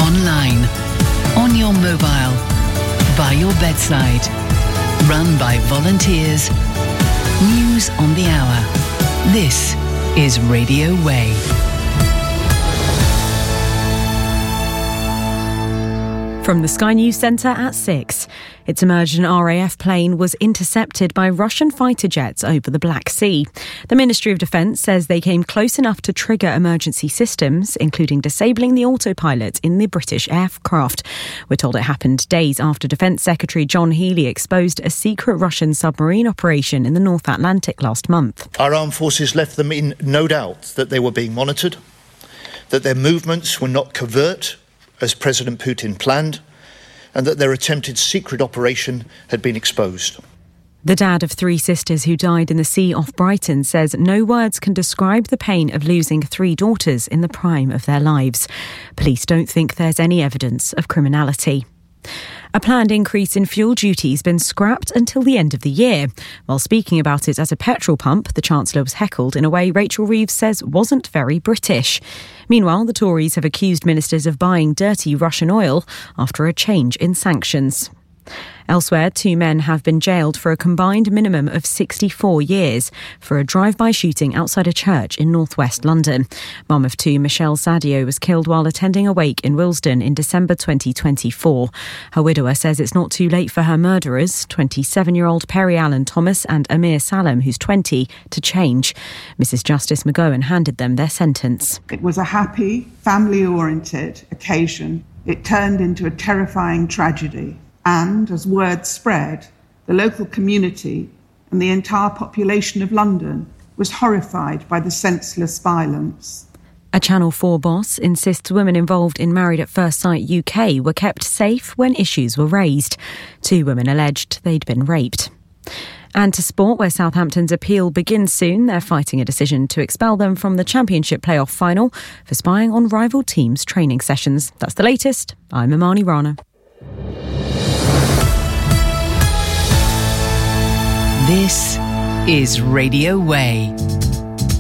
online, on your mobile, by your bedside. Run by volunteers. News on the hour. This is Radio Way. From the Sky News Centre at 6. It's emerged an RAF plane was intercepted by Russian fighter jets over the Black Sea. The Ministry of Defence says they came close enough to trigger emergency systems, including disabling the autopilot in the British aircraft. We're told it happened days after Defence Secretary John Healey exposed a secret Russian submarine operation in the North Atlantic last month. Our armed forces left them in no doubt that they were being monitored, that their movements were not covert, as President Putin planned, and that their attempted secret operation had been exposed. The dad of 3 sisters who died in the sea off Brighton says no words can describe the pain of losing 3 daughters in the prime of their lives. Police don't think there's any evidence of criminality. A planned increase in fuel duty has been scrapped until the end of the year. While speaking about it at a petrol pump, the Chancellor was heckled in a way Rachel Reeves says wasn't very British. Meanwhile, the Tories have accused ministers of buying dirty Russian oil after a change in sanctions. Elsewhere, 2 men have been jailed for a combined minimum of 64 years for a drive-by shooting outside a church in northwest London. Mum of 2, Michelle Sadio, was killed while attending a wake in Willesden in December 2024. Her widower says it's not too late for her murderers, 27-year-old Perry Allen Thomas and Amir Salem, who's 20, to change. Mrs Justice McGowan handed them their sentence. It was a happy, family-oriented occasion. It turned into a terrifying tragedy. And, as word spread, the local community and the entire population of London was horrified by the senseless violence. A Channel 4 boss insists women involved in Married at First Sight UK were kept safe when issues were raised. 2 women alleged they'd been raped. And to sport, where Southampton's appeal begins soon. They're fighting a decision to expel them from the Championship playoff final for spying on rival teams' training sessions. That's the latest. I'm Imani Rana. This is Radio Way.